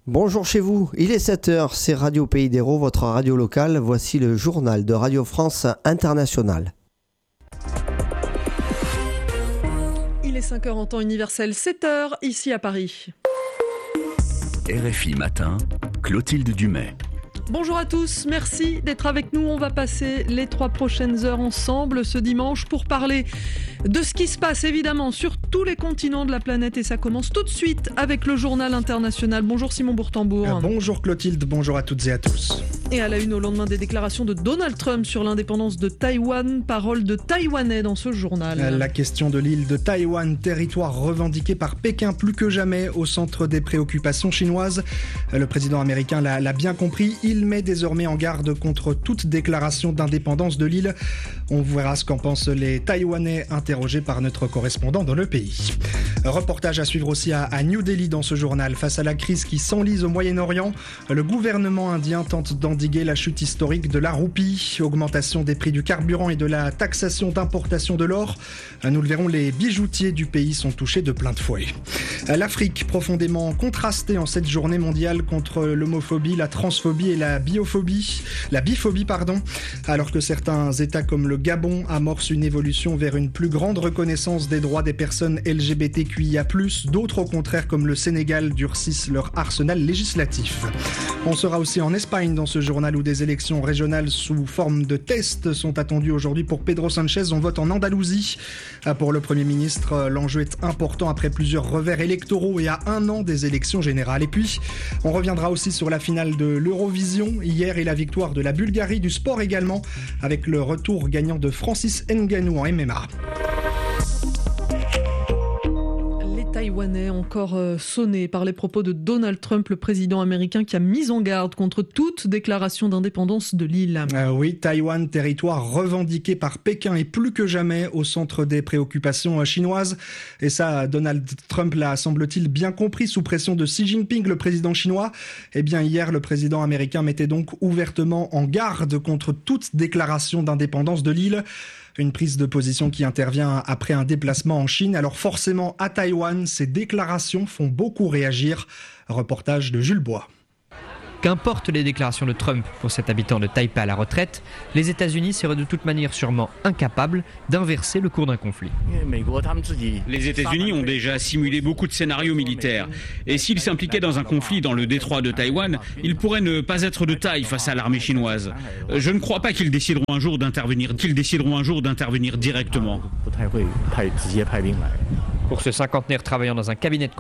Bonjour chez vous, il est 7h, c'est Radio Pays d'Hérault, votre radio locale. Voici le journal de Radio France Internationale. Il est 5h en temps universel, 7h ici à Paris. RFI Matin, Clotilde Dumais. Bonjour à tous, merci d'être avec nous. On va passer les 3 prochaines heures ensemble ce dimanche pour parler de ce qui se passe évidemment sur tous les continents de la planète et ça commence tout de suite avec le journal international. Bonjour Simon Bourtambour. Bonjour Clotilde, bonjour à toutes et à tous. Et à la une au lendemain des déclarations de Donald Trump sur l'indépendance de Taïwan, parole de Taïwanais dans ce journal. La question de l'île de Taïwan, territoire revendiqué par Pékin plus que jamais au centre des préoccupations chinoises. Le président américain l'a bien compris, il met désormais en garde contre toute déclaration d'indépendance de l'île. On verra ce qu'en pensent les Taïwanais interrogés par notre correspondant dans le pays. Reportage à suivre aussi à New Delhi dans ce journal. Face à la crise qui s'enlise au Moyen-Orient, le gouvernement indien tente d'endiguer la chute historique de la roupie, augmentation des prix du carburant et de la taxation d'importation de l'or. Nous le verrons, les bijoutiers du pays sont touchés de plein de fouet. L'Afrique, profondément contrastée en cette journée mondiale contre l'homophobie, la transphobie et la biphobie, alors que certains États comme le Gabon amorcent une évolution vers une plus grande reconnaissance des droits des personnes LGBTQIA+, d'autres au contraire comme le Sénégal durcissent leur arsenal législatif. On sera aussi en Espagne dans ce journal où des élections régionales sous forme de tests sont attendues aujourd'hui pour Pedro Sánchez. On vote en Andalousie. Pour le Premier ministre, l'enjeu est important après plusieurs revers électoraux et à 1 an des élections générales. Et puis, on reviendra aussi sur la finale de l'Eurovision hier et la victoire de la Bulgarie, du sport également, avec le retour gagnant de Francis Ngannou en MMA. Taïwanais encore sonnés par les propos de Donald Trump, le président américain qui a mis en garde contre toute déclaration d'indépendance de l'île. Oui, Taïwan, territoire revendiqué par Pékin et plus que jamais au centre des préoccupations chinoises. Et ça, Donald Trump l'a, semble-t-il, bien compris sous pression de Xi Jinping, le président chinois. Eh bien, hier, le président américain mettait donc ouvertement en garde contre toute déclaration d'indépendance de l'île. Une prise de position qui intervient après un déplacement en Chine. Alors forcément, à Taïwan, ces déclarations font beaucoup réagir. Reportage de Jules Bois. Qu'importe les déclarations de Trump pour cet habitant de Taipei à la retraite, les États-Unis seraient de toute manière sûrement incapables d'inverser le cours d'un conflit. Les États-Unis ont déjà simulé beaucoup de scénarios militaires. Et s'ils s'impliquaient dans un conflit dans le détroit de Taïwan, ils pourraient ne pas être de taille face à l'armée chinoise. Je ne crois pas qu'ils décideront un jour d'intervenir directement. Pour ce cinquantenaire travaillant dans un cabinet de